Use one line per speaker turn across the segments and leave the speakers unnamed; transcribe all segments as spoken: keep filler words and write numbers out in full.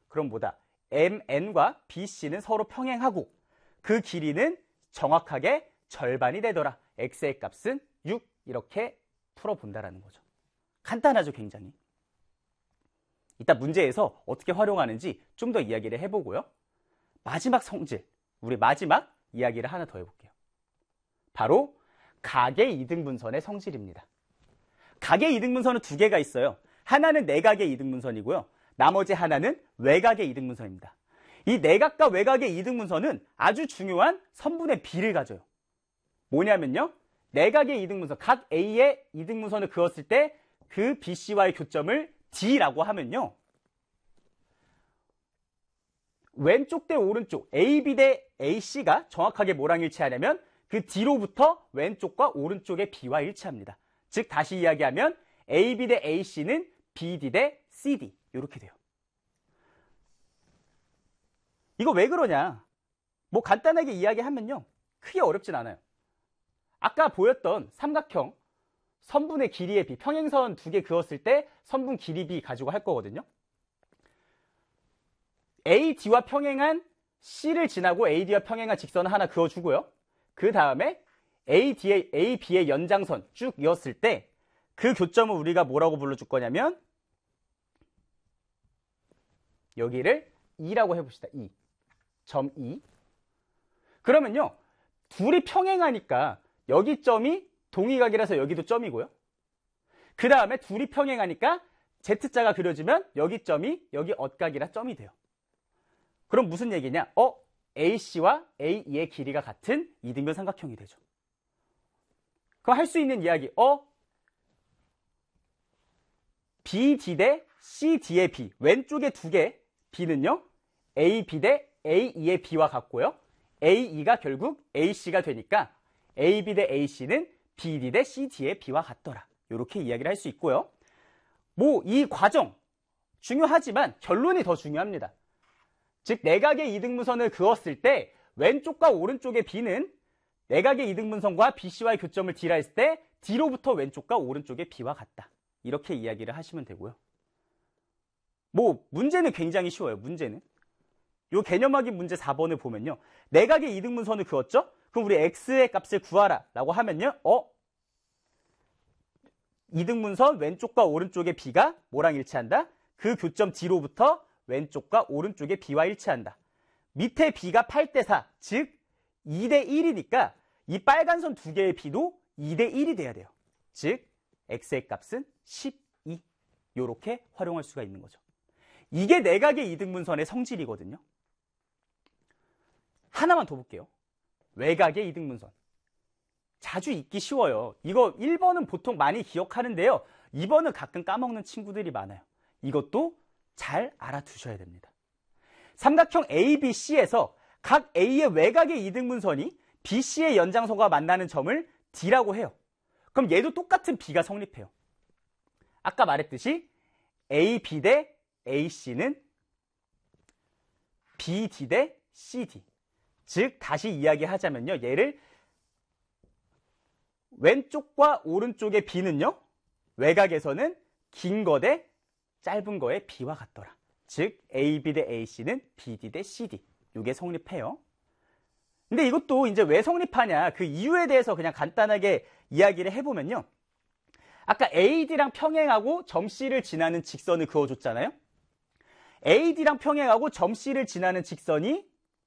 그럼 뭐다? 엠엔과 비씨는 서로 평행하고 그 길이는 정확하게 절반이 되더라. x의 값은 육 이렇게 풀어본다라는 거죠. 간단하죠, 굉장히. 이따 문제에서 어떻게 활용하는지 좀 더 이야기를 해보고요. 마지막 성질, 우리 마지막 이야기를 하나 더 해볼게요. 바로 각의 이등분선의 성질입니다. 각의 이등분선은 두 개가 있어요. 하나는 내각의 이등분선이고요. 나머지 하나는 외각의 이등분선입니다. 이 내각과 외각의 이등분선은 아주 중요한 선분의 비를 가져요. 뭐냐면요. 내각의 이등분선, 각 A의 이등분선을 그었을 때 그 비씨와의 교점을 D라고 하면요. 왼쪽 대 오른쪽, 에이비 대 에이씨가 정확하게 뭐랑 일치하냐면 그 D로부터 왼쪽과 오른쪽의 B와 일치합니다. 즉 다시 이야기하면 에이비 대 에이씨는 비디 대 씨디 이렇게 돼요. 이거 왜 그러냐? 뭐 간단하게 이야기하면요. 크게 어렵진 않아요. 아까 보였던 삼각형 선분의 길이의 비, 평행선 두 개 그었을 때 선분 길이 비 가지고 할 거거든요. 에이디와 평행한 C를 지나고 에이디와 평행한 직선을 하나 그어주고요. 그 다음에 에이디의, 에이비의 연장선 쭉 이었을 때 그 교점을 우리가 뭐라고 불러줄 거냐면 여기를 E라고 해봅시다. E. 점 E. 그러면요. 둘이 평행하니까 여기 점이 동의각이라서 여기도 점이고요. 그 다음에 둘이 평행하니까 Z자가 그려지면 여기 점이 여기 엇각이라 점이 돼요. 그럼 무슨 얘기냐? 어? 에이씨와 에이이의 길이가 같은 이등변 삼각형이 되죠. 그럼 할 수 있는 이야기, 어? 비디 대 씨디의 B, 왼쪽에 두 개 B는요, 에이비 대 에이이의 B와 같고요. 에이이가 결국 에이씨가 되니까 에이비 대 에이씨는 비디 대 씨디의 B와 같더라. 이렇게 이야기를 할 수 있고요. 뭐 이 과정 중요하지만 결론이 더 중요합니다. 즉 내각의 이등분선을 그었을 때 왼쪽과 오른쪽의 B는 내각의 이등분선과 비씨와의 교점을 D라 했을 때 D로부터 왼쪽과 오른쪽의 B와 같다. 이렇게 이야기를 하시면 되고요. 뭐 문제는 굉장히 쉬워요. 문제는. 요 개념학인 문제 사 번을 보면요. 내각의 이등분선을 그었죠? 그럼 우리 x의 값을 구하라 라고 하면요. 어? 이등분선 왼쪽과 오른쪽의 B가 뭐랑 일치한다? 그 교점 D로부터 왼쪽과 오른쪽의 B와 일치한다. 밑에 B가 팔 대 사, 즉 이 대 일이니까 이 빨간 선 두 개의 B도 이 대 일이 돼야 돼요. 즉 x의 값은 십이. 이렇게 활용할 수가 있는 거죠. 이게 내각의 이등분선의 성질이거든요. 하나만 더 볼게요. 외각의 이등분선. 자주 잊기 쉬워요. 이거 일 번은 보통 많이 기억하는데요. 이 번은 가끔 까먹는 친구들이 많아요. 이것도 잘 알아두셔야 됩니다. 삼각형 에이비씨에서 각 A의 외곽의 이등분선이 비씨의 연장선과 만나는 점을 D라고 해요. 그럼 얘도 똑같은 B가 성립해요. 아까 말했듯이 에이비 대 에이씨는 비디 대 씨디. 즉 다시 이야기하자면요. 얘를 왼쪽과 오른쪽의 B는요. 외곽에서는 긴 거 대 짧은 거의 B와 같더라. 즉 에이비 대 에이씨는 비디 대 씨디. 이게 성립해요. 근데 이것도 이제 왜 성립하냐 그 이유에 대해서 그냥 간단하게 이야기를 해보면요. 아까 에이디랑 평행하고 점 C를 지나는 직선을 그어줬잖아요. 에이디랑 평행하고 점 C를 지나는 직선이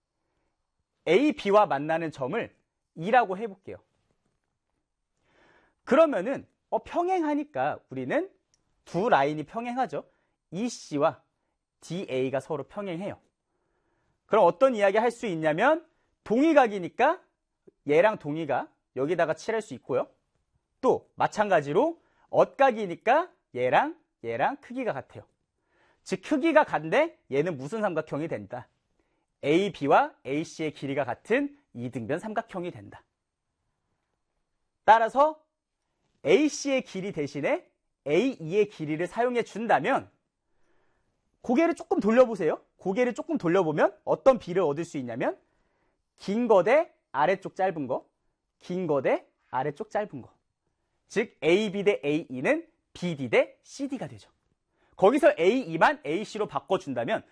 에이비와 만나는 점을 E라고 해볼게요. 그러면은 어, 평행하니까 우리는 두 라인이 평행하죠. 이씨와 디에이가 서로 평행해요. 그럼 어떤 이야기 할 수 있냐면 동의각이니까 얘랑 동의각 여기다가 칠할 수 있고요. 또 마찬가지로 엇각이니까 얘랑 얘랑 크기가 같아요. 즉 크기가 같은데 얘는 무슨 삼각형이 된다? 에이비와 에이씨의 길이가 같은 이등변 삼각형이 된다. 따라서 에이씨의 길이 대신에 에이이의 길이를 사용해 준다면 고개를 조금 돌려보세요. 고개를 조금 돌려보면 어떤 비를 얻을 수 있냐면 긴 거 대 아래쪽 짧은 거, 긴 거 대 아래쪽 짧은 거. 즉 에이비 대 에이이는 비디 대 씨디가 되죠. 거기서 에이이만 에이씨로 바꿔준다면